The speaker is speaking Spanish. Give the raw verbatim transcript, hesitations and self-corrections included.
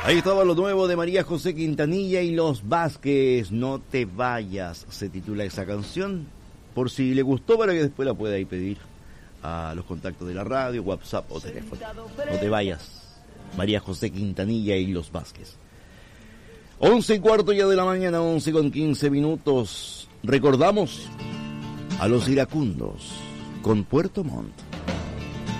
Ahí estaba lo nuevo de María José Quintanilla y Los Vázquez. No te vayas, se titula esa canción. Por si le gustó, para que después la pueda ir pedir a los contactos de la radio, WhatsApp o teléfono. No te vayas, María José Quintanilla y Los Vázquez. Once y cuarto ya de la mañana, once con quince minutos. Recordamos a los iracundos con Puerto Montt.